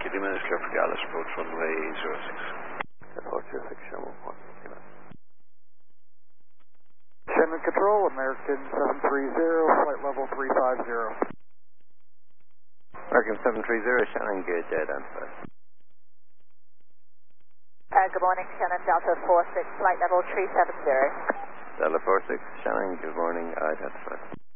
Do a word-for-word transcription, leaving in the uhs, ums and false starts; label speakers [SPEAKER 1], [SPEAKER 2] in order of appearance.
[SPEAKER 1] Deputy Minister for Dallas, approach runway zero six.
[SPEAKER 2] Approach zero six, Sherman one.
[SPEAKER 3] Shannon Control, American seven three zero, flight level three five zero.
[SPEAKER 2] American seven three zero, Shannon, good day, identified.
[SPEAKER 4] Uh, good morning, Shannon, Delta four six, flight level three seven zero.
[SPEAKER 2] Delta four six, Shannon, good morning, identified.